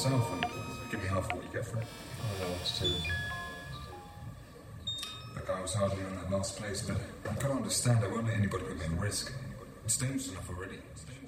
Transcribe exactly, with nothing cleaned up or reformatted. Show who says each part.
Speaker 1: yourself and give me half of what you get for it.
Speaker 2: I know it's too.
Speaker 1: Look, I was hardly in that last place, but I've got to understand I won't let anybody put me in risk. It's dangerous enough already.